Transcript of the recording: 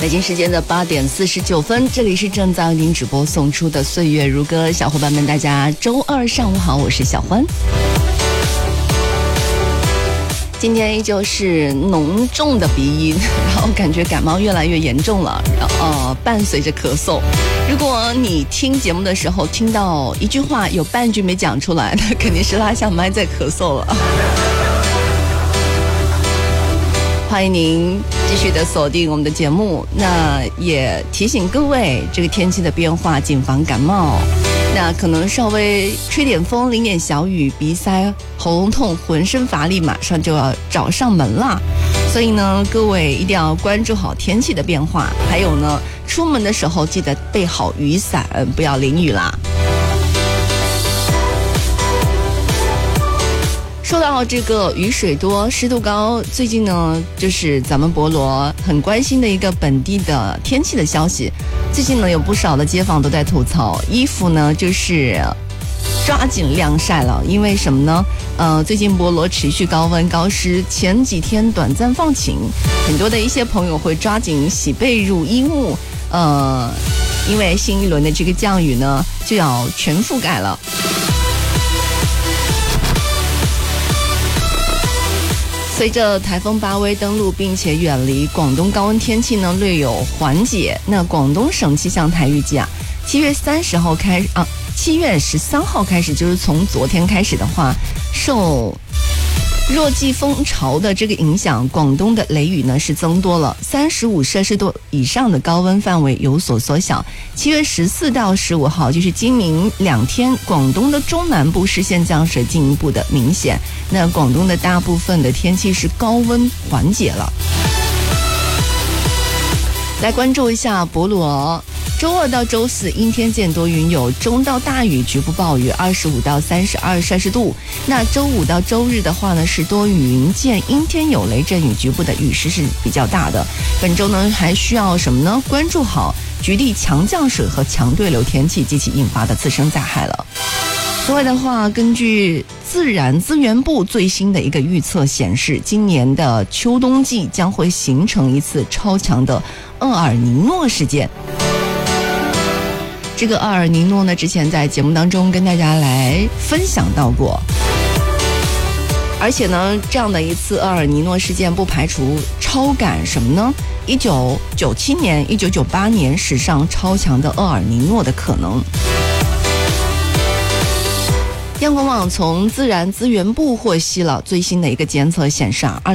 北京时间的8点49分，这里是正在为您直播送出的岁月如歌，小伙伴们大家周二上午好，我是小欢。今天依旧是浓重的鼻音，然后感觉感冒越来越严重了，伴随着咳嗽。如果你听节目的时候听到一句话有半句没讲出来，那肯定是拉下麦在咳嗽了。欢迎您继续的锁定我们的节目，那也提醒各位，这个天气的变化谨防感冒。那可能稍微吹点风，淋点小雨，鼻塞、喉咙痛、浑身乏力，马上就要找上门了。所以呢，各位一定要关注好天气的变化，还有呢，出门的时候记得备好雨伞，不要淋雨啦。说到这个雨水多、湿度高，最近呢，就是咱们博罗很关心的一个本地的天气的消息。最近呢，有不少的街坊都在吐槽，衣服呢就是抓紧晾晒了，因为什么呢？最近博罗持续高温高湿，前几天短暂放晴，很多的一些朋友会抓紧洗被褥衣物，因为新一轮的这个降雨呢就要全覆盖了。随着台风巴威登陆并且远离广东，高温天气呢略有缓解。那广东省气象台预计7月13号开始，就是从昨天开始的话，受弱季风潮的这个影响，广东的雷雨呢是增多了，35摄氏度以上的高温范围有所缩小。7月14到15号，就是今明2天，广东的中南部视线降水进一步的明显。那广东的大部分的天气是高温缓解了。来关注一下博罗。周二到周四阴天见多云，有中到大雨，局部暴雨，25到32摄氏度。那周五到周日的话呢，是多云见阴天有雷阵雨，局部的雨势是比较大的。本周呢还需要什么呢？关注好局地强降水和强对流天气及其引发的次生灾害了。此外的话，根据自然资源部最新的一个预测显示，今年的秋冬季将会形成一次超强的厄尔尼诺事件。这个厄尔尼诺呢，之前在节目当中跟大家来分享到过，而且呢，这样的一次厄尔尼诺事件不排除超赶什么呢？1997年、1998年史上超强的厄尔尼诺的可能。央广网从自然资源部获悉了最新的一个监测显示